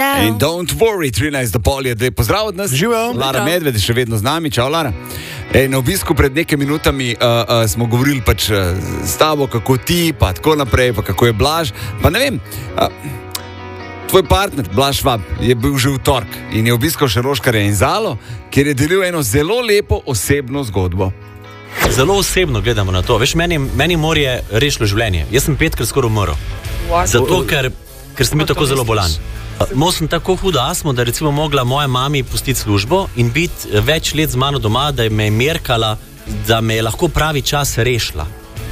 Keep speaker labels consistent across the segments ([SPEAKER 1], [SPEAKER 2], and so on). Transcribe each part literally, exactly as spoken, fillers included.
[SPEAKER 1] Zdravo.
[SPEAKER 2] In don't worry, trinajst do pol je, da je pozdrav od nas.
[SPEAKER 3] Živijo.
[SPEAKER 2] Lara Medved je še vedno z nami, čau Lara. E, na obisku pred nekaj minutami uh, uh, smo govorili pač uh, s tabo, kako ti, pa tako naprej, pa kako je Blaž. Pa ne vem, uh, tvoj partner, Blaž Švab, je bil že v torek in je obiskal Šeroškarja in Zalo, kjer je delil eno zelo lepo osebno zgodbo.
[SPEAKER 4] Zelo osebno gledamo na to. Veš, meni, meni morje rešilo življenje. Jaz sem petkrat skoraj umrl. Zato, ker, ker sem bil tako zelo bolan. Imel sem tako hudo astmo, da recimo mogla moja mami pustiti službo in biti več let z mano doma, da me je merkala, da me je lahko pravi čas rešila.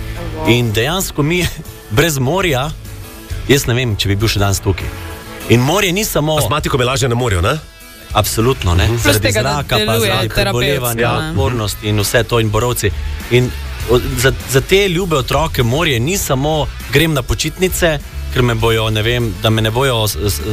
[SPEAKER 4] In dejansko mi, brez morja, jaz ne vem, če bi bil še danes tukaj. In morje ni samo...
[SPEAKER 3] Astmatiko me laže na morju, ne?
[SPEAKER 4] Absolutno, ne? Zaradi zraka, pa zaradi prebolevanja, odpornosti in vse to in borovci. In za, za te ljube otroke morje ni samo grem na počitnice, ker me bojo, ne vem, da me ne bojo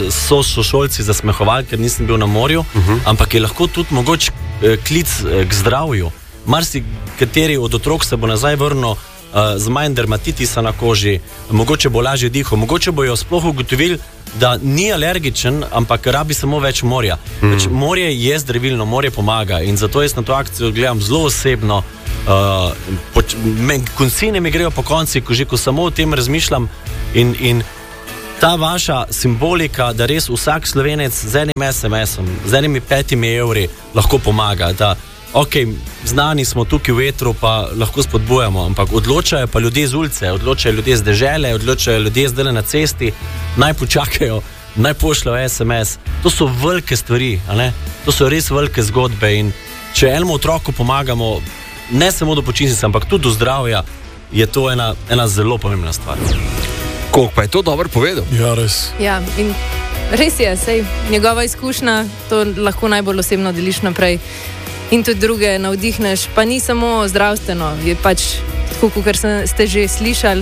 [SPEAKER 4] sošolci zasmehovali, ker nisem bil na morju, uh-huh. ampak je lahko tudi mogoč klic k zdravju. Marsi kateri od otrok se bo nazaj vrnil z manj dermatitisa na koži, mogoče bo lažje dihal, mogoče bojo sploh ugotovili, da ni alergičen, ampak rabi samo več morja. Mm. Več, morje je zdravilno, morje pomaga in zato jaz na to akcijo gledam zelo osebno. Uh, poč, men, koncine mi grejo po konci, ko že ko samo o tem razmišljam in, in ta vaša simbolika, da res vsak Slovenec z enim es em esom, z enimi petimi evri lahko pomaga, da ok, znani smo tukaj v etru, pa lahko spodbujamo, ampak odločajo pa ljudje z ulice, odločajo ljudje z dežele, odločajo ljudje zdaj na cesti, naj počakajo, naj pošljajo es em es. To so velike stvari, a ne? To so res velike zgodbe in če enemu otroku pomagamo, ne samo do počitnice, ampak tudi do zdravja, je to ena, ena zelo pomembna stvar.
[SPEAKER 2] Koliko pa je to dobro povedal?
[SPEAKER 3] Ja, res.
[SPEAKER 5] Ja, in res je, sej, njegova izkušnja, to lahko najbolj osebno deliš naprej. In tudi druge navdihneš, pa ni samo zdravstveno, je pač tako, kot ste že slišali.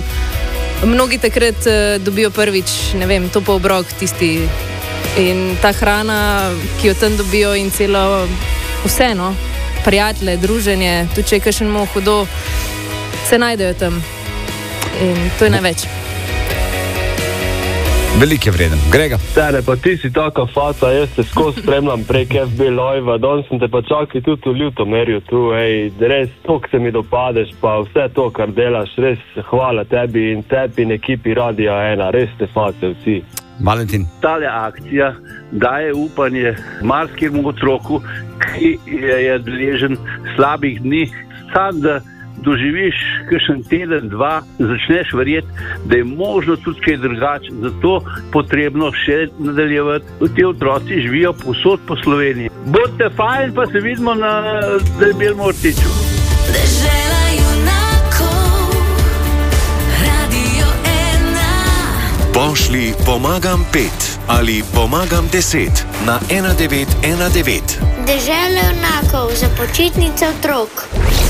[SPEAKER 5] Mnogi takrat uh, dobijo prvič, ne vem, to po obrok tisti in ta hrana, ki jo tam dobijo in celo vseeno, prijatelje, druženje, tudi če je kakšen hudo, se najdejo tam in to je največ.
[SPEAKER 2] Velik je vreden. Grega.
[SPEAKER 6] Tene, pa ti si taka faca, jaz te skozi spremljam prek ef be live-a, danes sem te pa čakal tudi v Ljutomerju tu, ej, res, tok se mi dopadeš, pa vse to, kar delaš, res hvala tebi in tebi in ekipi Radia ena, res te face vsi.
[SPEAKER 2] Valentin.
[SPEAKER 7] Tale akcija daje upanje marskemu otroku, ki je, je deležen slabih dni, sam da doživiš kakšen teden, dva, začneš verjeti, da je možno tudi kaj drugače, zato potrebno še nadaljevati. Ti otroci živijo povsod po Sloveniji. Bodite fajn, pa se vidimo na Debelem Ortiču.
[SPEAKER 8] Dežela junakov, Radio ena.
[SPEAKER 9] Pošli pomagam pet ali pomagam deset na ena devet ena devet.
[SPEAKER 1] Dežela junakov za počitnice otrok.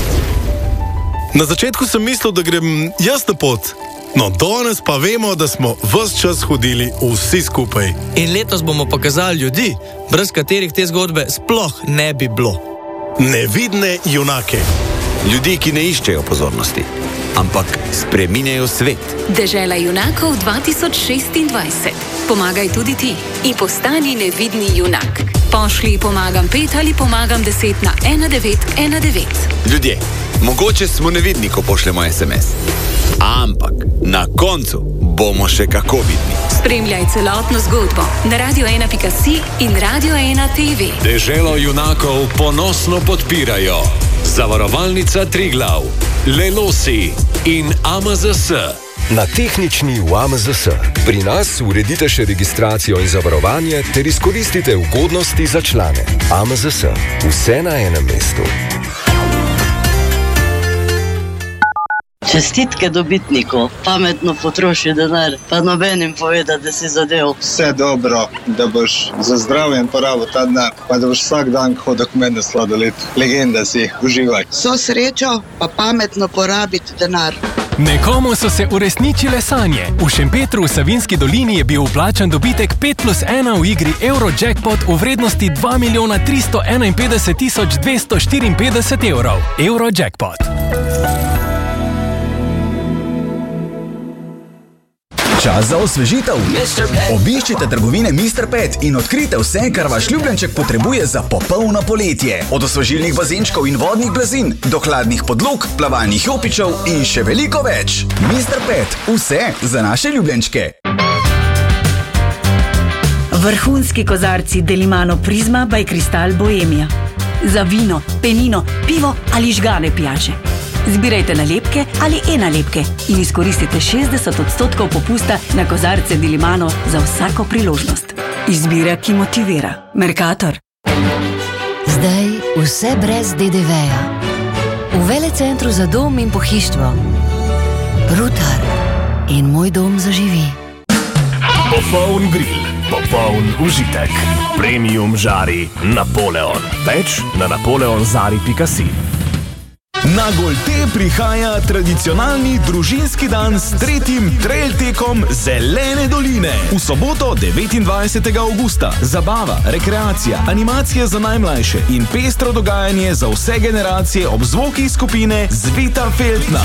[SPEAKER 3] Na začetku sem mislil, da grem jaz na pot. No, danes pa vemo, da smo ves čas hodili vsi skupaj.
[SPEAKER 10] In letos bomo pokazali ljudi, brez katerih te zgodbe sploh ne bi bilo.
[SPEAKER 3] Nevidne junake.
[SPEAKER 2] Ljudi, ki ne iščejo pozornosti, ampak spreminjajo svet.
[SPEAKER 8] Dežela junakov dva tisoč šestindvajset. Pomagaj tudi ti in postani nevidni junak. Pošli pomagam pet ali pomagam deset na ena devet ena devet.
[SPEAKER 2] Ljudje, mogoče smo nevidni, ko pošljemo es em es, ampak na koncu bomo še kako vidni.
[SPEAKER 8] Spremljaj celotno zgodbo na radio ena pika si in Radio ena te ve.
[SPEAKER 9] Deželo junakov ponosno podpirajo Zavarovalnica Triglav, Lelosi in A M Z S.
[SPEAKER 11] Na tehnični v A M Z S. Pri nas uredite še registracijo in zavarovanje ter izkoristite ugodnosti za člane. A M Z S. Vse na enem mestu.
[SPEAKER 12] Čestitke dobitniku, pametno potroši denar, pa nobenim poveda, da si zadev.
[SPEAKER 13] Vse dobro, da boš za zdravjem porabil ta denar, pa da boš vsak dan hodil k meni sladoled. Legenda si, uživaj.
[SPEAKER 12] So srečo, pa pametno porabiti denar.
[SPEAKER 14] Nekomu so se uresničile sanje. V Šempetru v Savinjski dolini je bil vplačan dobitek pet plus ena v igri Eurojackpot v vrednosti dva milijona tristo enainpetdeset tisoč dvesto štiriinpetdeset evrov. Eurojackpot.
[SPEAKER 15] Čas za osvežitev. Obiščite trgovine mister Pet in odkrite vse, kar vaš ljubljenček potrebuje za popolno poletje. Od osvežilnih bazenčkov in vodnih blazin do hladnih podlog, plavalnih jopičev in še veliko več. mister Pet, vse za naše ljubljenčke.
[SPEAKER 16] Vrhunski kozarci Delimano Prizma by Kristal Bohemia. Za vino, penino, pivo ali žgane pijače. Zbirajte nalepke ali e-nalepke in izkoristite šestdeset odstotkov popusta na kozarce Delimano za vsako priložnost. Izbira, ki motivira. Mercator.
[SPEAKER 17] Zdaj vse brez de de veja. V velecentru za dom in pohištvo. Rutar in moj dom zaživi.
[SPEAKER 18] Popoln grill, popoln užitek. Premium žari Napoleon. Več na napoleonzari pika si.
[SPEAKER 19] Na Golte prihaja tradicionalni družinski dan s tretjim trail tekom Zelene doline. V soboto devetindvajsetega avgusta. Zabava, rekreacija, animacije za najmlajše in pestro dogajanje za vse generacije ob zvokih skupine Zveta Feltna.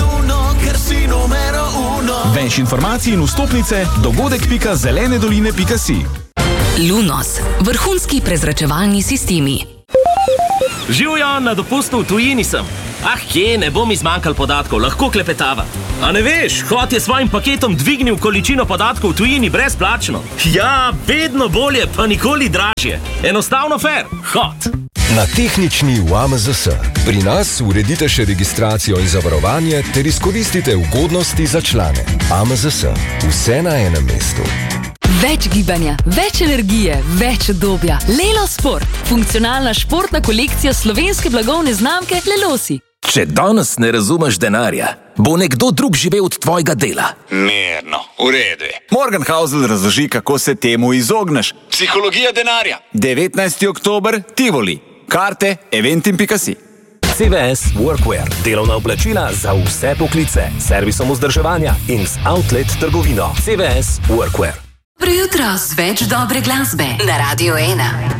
[SPEAKER 19] Več informacij in vstopnice dogodek pika zelene doline pika si.
[SPEAKER 8] Lunos, vrhunski prezračevalni sistemi.
[SPEAKER 20] Živjo, na dopustu v tujini sem. Ah, kje, ne bom izmanjkal podatkov, lahko klepetava. A ne veš, Hot je svojim paketom dvignil količino podatkov v tujini brezplačno. Ja, vedno bolje, pa nikoli dražje. Enostavno fair, Hot.
[SPEAKER 11] Na tehnični v A M Z S. Pri nas uredite še registracijo in zavarovanje ter izkoristite ugodnosti za člane. A M Z S. Vse na enem mestu.
[SPEAKER 8] Več gibanja, več energije, več obdobja. Lelo Sport. Funkcionalna športna kolekcija slovenske blagovne znamke Lelosi.
[SPEAKER 21] Če danes ne razumeš denarja, bo nekdo drug živel od tvojega dela.
[SPEAKER 22] Mirno, v redu. Morgan Housel razloži, kako se temu izogneš. Psihologija denarja. devetnajsti oktober, Tivoli. Karte eventim pika si.
[SPEAKER 18] C V S Workwear. Delovna oblačila za vse poklice. Servisom vzdrževanja in z outlet trgovino. C V S Workwear.
[SPEAKER 8] Dobro jutro z več dobre glasbe na Radio ena.